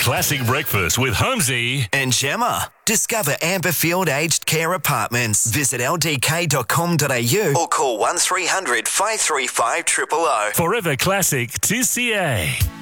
Classic Breakfast with Holmesy and Gemma. Discover Amberfield Aged Care Apartments. Visit ldk.com.au or call 1300 535 000. Forever Classic to CA.